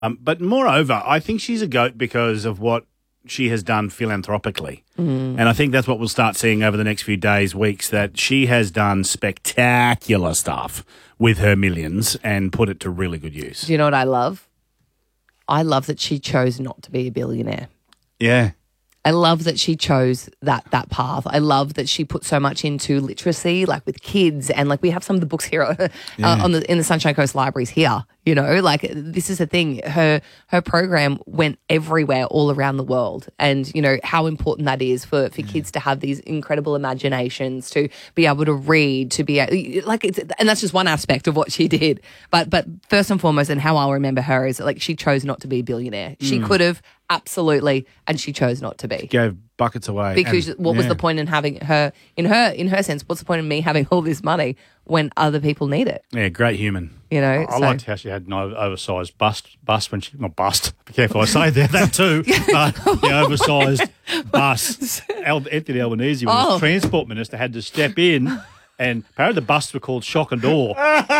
But moreover, I think she's a GOAT because of what she has done philanthropically. And I think that's what we'll start seeing over the next few days, weeks, that she has done spectacular stuff with her millions and put it to really good use. Do you know what I love? I love that she chose not to be a billionaire. Yeah. I love that she chose that path. I love that she put so much into literacy, like with kids, and like we have some of the books here in the Sunshine Coast libraries here. You know, like this is the thing. Her program went everywhere, all around the world, and you know how important that is for kids to have these incredible imaginations, to be able to read, to be like and that's just one aspect of what she did. But first and foremost, and how I'll remember her is like she chose not to be a billionaire. She could have absolutely, and she chose not to be. Gave buckets away. Because what was the point in having her in her sense? What's the point in me having all this money when other people need it? Yeah, great human. You know, I liked how she had an oversized bust when she, not bust, be careful I say that too, but the oversized bus. Anthony Albanese, when he was Transport Minister, had to step in, and apparently the busts were called Shock and Awe.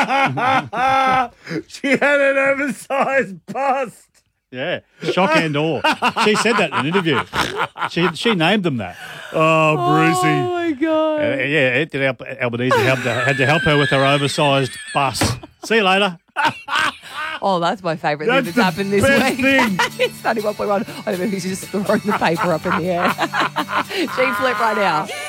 She had an oversized bust. Yeah, Shock and Awe. She said that in an interview. She named them that. Oh, Brucey. Oh my God! Yeah, Anthony Albanese had to help her with her oversized bus. See you later. Oh, that's my favourite thing that's happened this week. It's 91.1. I don't know if he's just throwing the paper up in the air. G Flip right now.